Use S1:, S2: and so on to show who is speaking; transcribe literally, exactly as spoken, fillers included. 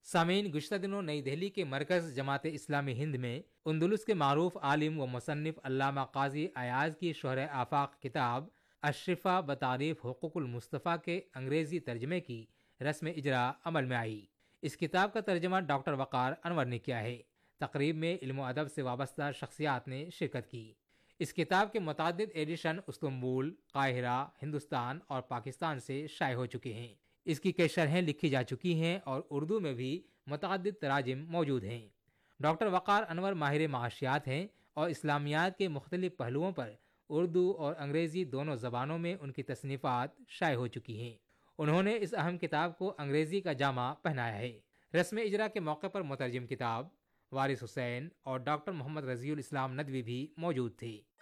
S1: सामीन, गुज़िश्ता दिनों नई दिल्ली के मरकज़ जमात इस्लामी हिंद में उंदुलुस के मारूफ आलिम व मुसन्निफ अल्लामा काजी अयाज की शोहर आफाक किताब अशरिफा बतारीफ हुकूकुल मुस्तफ़ा के अंग्रेज़ी तर्जमे की रस्म इजरा अमल में आई। इस किताब का तर्जमा डॉक्टर वक़ार अनवर ने किया है। तकरीब में इल्म अदब से वाबस्ता शख्सियात ने शिरकत की। इस किताब के मुतादिद एडिशन इस्तंबुल, काहिरा, हिंदुस्तान और पाकिस्तान से शाये हो चुके हैं। इसकी कई शरहें लिखी जा चुकी हैं और उर्दू में भी मुतअद्दिद तराजिम मौजूद हैं। डॉक्टर वक़ार अनवर माहिर माशियात हैं और इस्लामियात के मुख्तलिफ पहलुओं पर उर्दू और अंग्रेज़ी दोनों ज़बानों में उनकी तसनीफ़ात शाये हो चुकी हैं। उन्होंने इस अहम किताब को अंग्रेज़ी का जामा पहनाया है। रस्म इजरा के मौके पर मुतरजिम किताब वारिस हुसैन और डॉक्टर मोहम्मद रज़ीउल इस्लाम नदवी भी मौजूद थे।